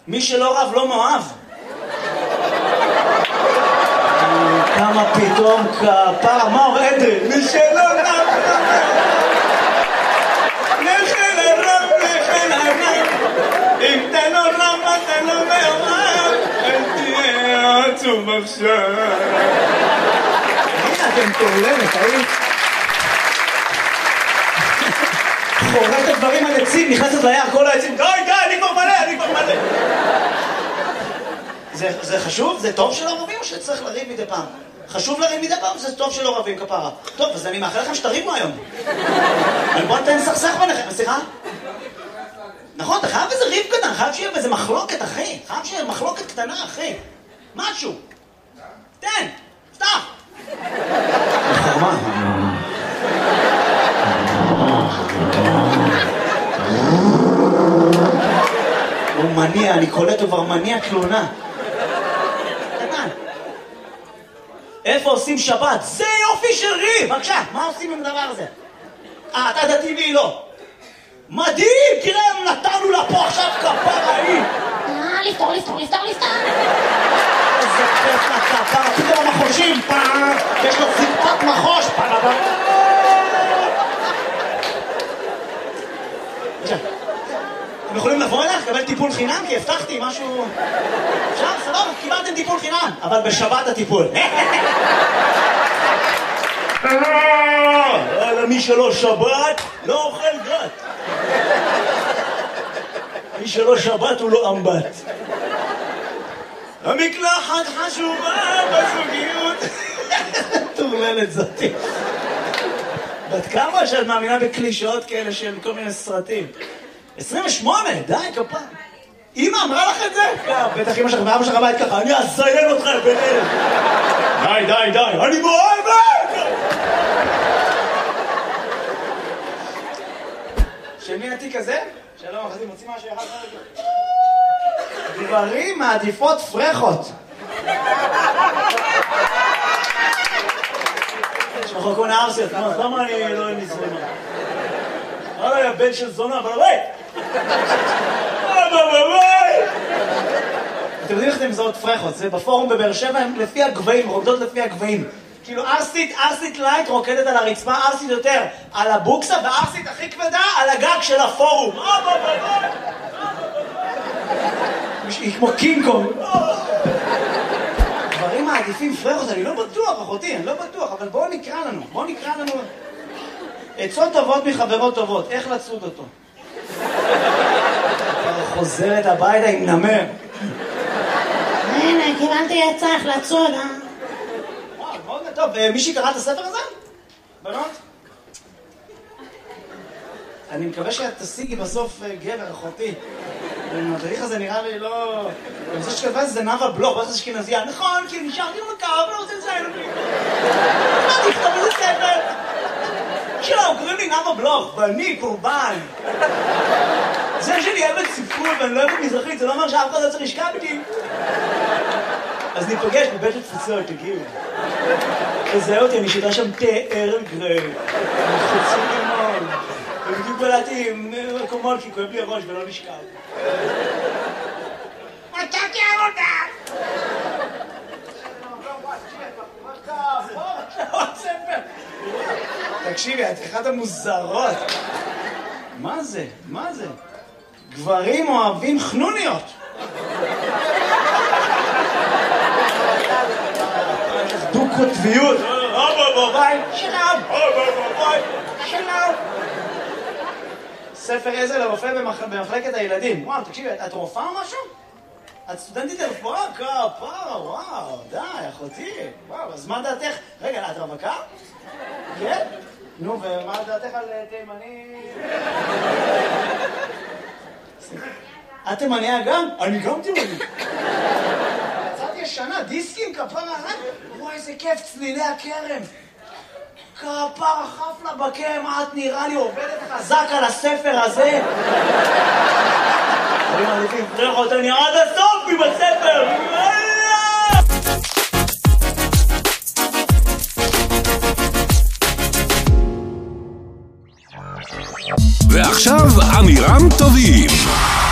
מי שלא רב לא מאוהב. כמה פתאום כפרה, מה אומר אדרי? מי שלא רב לכן הרב, לכן הרב. אם אתה לא רב, אתה לא מאוהב. אל תהיה עצוב עכשיו. הנה אתם תורלמת, היית? חורט הדברים על עצים, נכנסת ליער כל העצים, די, אני כבר מלא. זה חשוב? זה טוב שלא רבים או שצריך לריב מדי פעם? חשוב לריב מדי פעם, זה טוב שלא רבים כפרה. טוב, אז אני מאחל לכם שתריבו היום. אבל בוא נתן סכסך ביניכם, סליחה? נכון, אתה חייב איזה ריב קטן, חייב שיהיה איזה מחלוקת, אחי. חייב שיהיה מחלוקת קטנה, אחי. משהו. תן, פתח. הוא מניע, אני קולט, הוא כבר מניע תלונה. קטן. איפה עושים שבת? זה יופי של ריב! בבקשה, מה עושים עם הדבר הזה? אתה דתי והיא לא. מדהים! תראה, נתנו לה פה עכשיו כפרה היא! לפתור. איזה כיף לכפרה, פתאום המחושים, יש לו זקפת מחוש, אתם יכולים לבוא אליך, לקבל טיפול חינם? כי הבטחתי משהו... אפשר, סבבה, קיבלתם טיפול חינם, אבל בשבת הטיפול. מי שלא שבת, לא אוכל גת. מי שלא שבת הוא לא אמבט. המקלחת חשובה בזוגיות. תורללת זאתי. בת כמה שאת מאמינה בקלישאות כאלה של כל מיני סרטים? 28, די כפה. אמא אמרה לך את זה? בטח אמא שלך ואבא שלך בית ככה, אני אזיין אותך ביניהם. די, אני מאוהבת! של מי התיק הזה? שלום, אחזים, מוצאים משהו אחד חלק. גברים מעדיפות פרחות. שמחו כל נערסיות, למה אני לא עם נזרמה? וואלה, הבן של זונה, אבל ביי! אתם יודעים איך אתם מזהות פרחות? זה בפורום בבאר שבע, הם לפי הגבהים, רוקדות לפי הגבהים. כאילו ארסית לייט רוקדת על הרצפה, ארסית יותר על הבוקסה, וארסית הכי כבדה על הגג של הפורום. היא כמו קינג קונג. דברים מעדיפים פרחות, אני לא בטוח, אחותי, אני לא בטוח, אבל בואו נקרא לנו. עצות טובות מחברות טובות, איך לצוד אותו? חוזרת הביתה עם נמר. הנה, קיבלתי עצה איך לצוד, מאוד טוב, מישהי קרא את הספר הזה? בנות? אני מקווה שאת תשיגי בסוף גבר, אחותי. המדריך הזה נראה לי לא... אני חושב שכתבה זה נאווה בלוך, בטח אשכנזייה. נכון, כי נשארתי במקר, אבל לא רוצה לציין אותי. מה תכתוב איזה ספר? שלום, קוראים לי נאווה בלוך, ואני קורבן. זה שאני אוהבת ספרות ואני לא אוהבת מזרחית, זה לא אומר שאף אחד לא צריך לשכב איתי. אז ניפגש בבית התפוצות, תגיעו. תזהה אותי, אני שיטה שם תאר גרי. חוצים למול. ובדיוק בלעתי עם מקומות כי כואב לי הראש ולא נשכב. מצאתי עבודה! תקשיבי, את אחת המוזרות. מה זה? גברים אוהבים חנוניות. דו-קוטביות. שלום. ספר עזר לרופא במחלקת הילדים. וואו, תקשיבי, את רופאה או משהו? את סטודנטית לרפואה? כפרה, וואו, די, אחותי. וואו, אז מה דעתך? רגע, את רווקה? כן? נו, ומה דעתך על תימני? את תימניה גם? אני גם תימני. יצאתי ישנה, דיסקים, כפרה, וואי, איזה כיף, צלילי הכרם. כפרה חפלה בקרם, את נראה לי עובדת חזק על הספר הזה. אני מעדיפים פרחות, אני עד הסוף עם הספר. ועכשיו אמירם טובים.